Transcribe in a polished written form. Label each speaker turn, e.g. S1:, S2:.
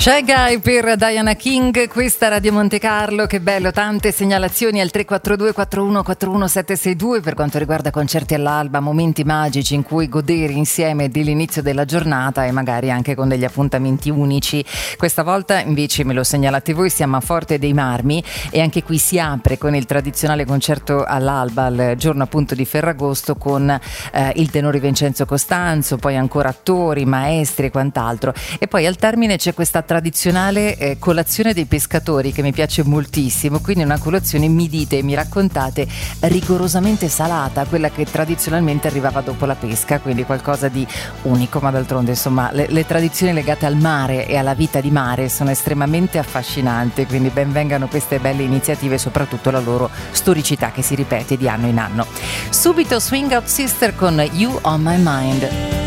S1: C'è Guy per Diana King, questa Radio Monte Carlo, che bello, tante segnalazioni al 342 41 41 762 per quanto riguarda concerti all'alba, momenti magici in cui godere insieme dell'inizio della giornata e magari anche con degli appuntamenti unici. Questa volta invece me lo segnalate voi, siamo a Forte dei Marmi e anche qui si apre con il tradizionale concerto all'alba, il giorno appunto di Ferragosto, con il tenore Vincenzo Costanzo, poi ancora attori, maestri e quant'altro, e poi al termine c'è questa tradizionale colazione dei pescatori che mi piace moltissimo, quindi una colazione, mi dite e mi raccontate, rigorosamente salata, quella che tradizionalmente arrivava dopo la pesca, quindi qualcosa di unico, ma d'altronde insomma le tradizioni legate al mare e alla vita di mare sono estremamente affascinanti, quindi ben vengano queste belle iniziative e soprattutto la loro storicità che si ripete di anno in anno. Subito Swing Out Sister con You On My Mind.